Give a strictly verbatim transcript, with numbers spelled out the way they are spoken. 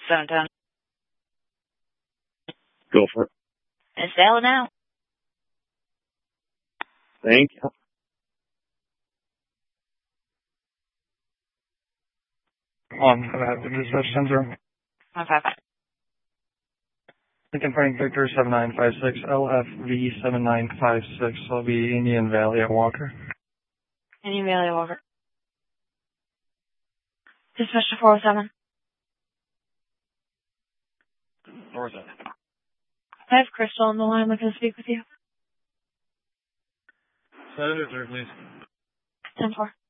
seven ten. Go for it. It's valid now. Thank you. On uh, dispatch ten zero. one five five. Lincoln Frank Victor seven nine five six, L F V seven nine five six. I'll be Indian Valley at Walker. Indian Valley at Walker. Dispatch to four oh seven. Where's that? I have Crystal on the line looking to speak with you. Set it through, please. ten four.